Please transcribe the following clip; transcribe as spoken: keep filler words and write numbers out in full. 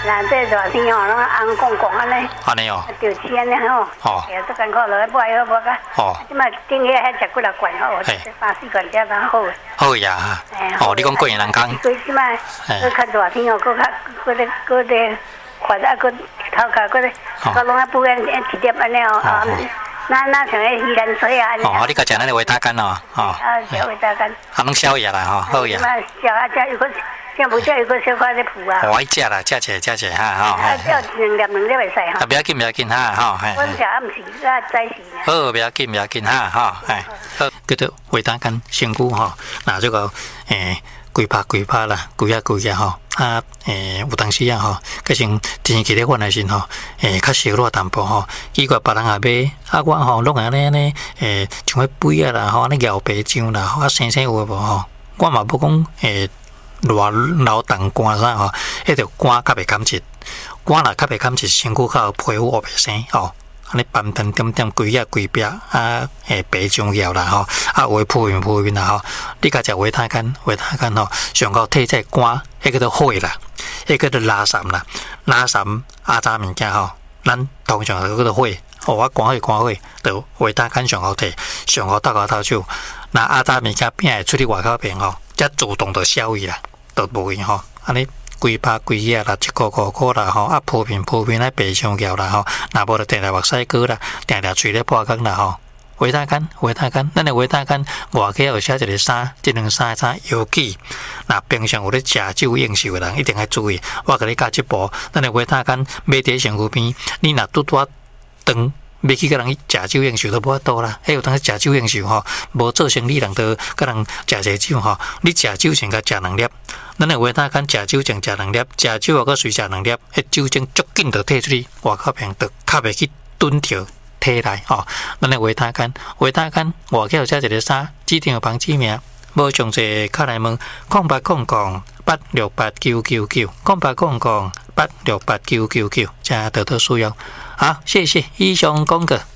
那这热天哦，拢红光光安尼。 安尼哦。 就吃安尼吼。哦。也这艰苦落去买好无个。哦。即摆顶下还食几六罐吼，三四罐才当好。 好呀哈。哦，你讲过年人工。 所即摆，佮较热天哦，佮较佮咧佮咧，或者佮头壳佮咧，佮拢啊补一一碟安尼哦。啊。那那像迄鱼兰水啊。 哦，你甲食咱的维他干哦。哦。 啊，食维他干。 啊，拢消炎啦吼，好呀。 食啊，食有个。像无叫有个小块咧铺啊， 我食啦，食起食起哈吼。 啊，叫两粒两粒袂使哈。 啊，不要紧不要紧哈吼。 我食暗时啊早时。 好，不要紧不要紧哈吼，哎，好，叫做维他干身躯吼，那这个诶，规拍规拍啦，规啊规啊吼，啊诶，有当时啊吼，可像天气咧换的时吼，诶，较烧热淡薄吼，奇怪别人也买，啊我吼拢安尼安尼，诶，像迄杯啊啦吼，安尼摇白酱啦，啊生生有无吼，我嘛无讲诶。热流动汗啥吼，迄条汗较袂感湿，汗若较袂感湿，身躯较有皮肤黑袂生吼。安尼斑斑点点规啊规壁啊，诶白中药啦吼，啊会铺面铺面啦吼。你甲食维他干，维他干吼，上高体在汗，迄个叫做火啦，迄个叫做拉散啦，拉散阿扎物件吼，咱通常叫做火。哦，我寒火寒火，就维他干上好摕，上好倒个头手，那阿扎物件变会出去外口边吼，则自动就消去啦。都无去吼，安尼规拍规下啦，一箍五箍啦吼，啊铺片铺片来白香药啦吼，若无就定定目屎膏啦，定定嘴咧破工啦吼。维他干，维他干，咱的维他干外口有写一个衫，即两衫衫尤其，若平常有咧食酒应酬的人一定要注意。我甲你教一步，咱的维他干买伫身躯边，你若拄拄长。要去甲人去食酒应酬都无法度啦，迄有当食酒应酬吼，无做生意人都甲人食者酒吼。你食酒前甲食两粒，咱的维他干食酒前食两粒，食酒后阁随食两粒，迄酒精足紧就退出去，外口边就较袂去蹲着体内吼。咱的维他干，维他干外口有写一个啥？指定旁指名，无详细卡来问，空八空空八六八九九九，空八空空八六八九九九，加得到需要。好，谢谢以上讲过。